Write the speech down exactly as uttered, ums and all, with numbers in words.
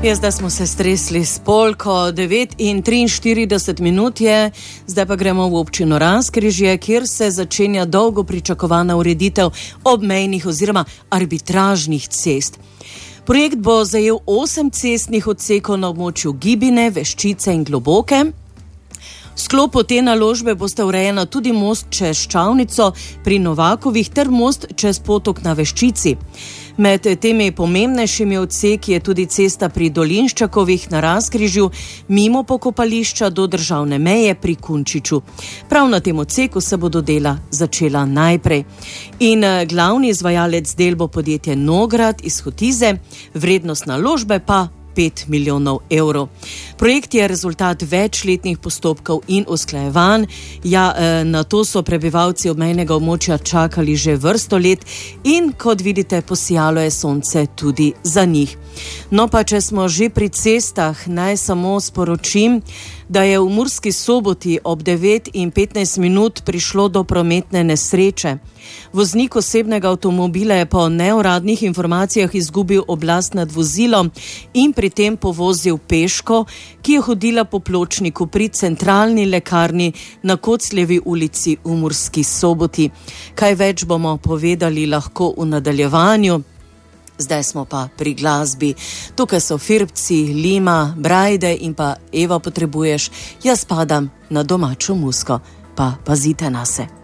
Ja, zdaj smo se stresli s polko, devet in triinštirideset minut je, zdaj pa gremo v občino Razkrižje, kjer se začenja dolgo pričakovana ureditev obmejnih oziroma arbitražnih cest. Projekt bo zajel osem cestnih odsekov na območju Gibine, Veščice in Globoke. V sklopu te naložbe bosta urejena tudi most čez Ščavnico pri Novakovih ter most čez potok na Veščici. Med temi pomembnejšimi odseki je tudi cesta pri Dolinščakovih na Razkrižju, mimo pokopališča do državne meje pri Kunčiču. Prav na tem odseku se bodo dela začela najprej. In glavni izvajalec del bo podjetje Nograd iz Hotize, vrednost naložbe pa pet milijonov evrov. Projekt je rezultat večletnih postopkov in usklajevanj. Ja, na to so prebivalci obmejnega območja čakali že vrsto let in, kot vidite, posijalo je sonce tudi za njih. No pa, če smo že pri cestah, naj samo sporočim, da je v Murski Soboti ob devet in petnajst minut prišlo do prometne nesreče. Voznik osebnega avtomobila je po neuradnih informacijah izgubil oblast nad vozilom in pri tem povozil peško, ki je hodila po pločniku pri centralni lekarni na Kocljevi ulici v Murski Soboti. Kaj več bomo povedali lahko v nadaljevanju. Zdaj smo pa pri glasbi. Tukaj so Firbci, Lima, Brajde in pa Eva potrebuješ. Jaz padam na domačo muziko. Pa pazite nase.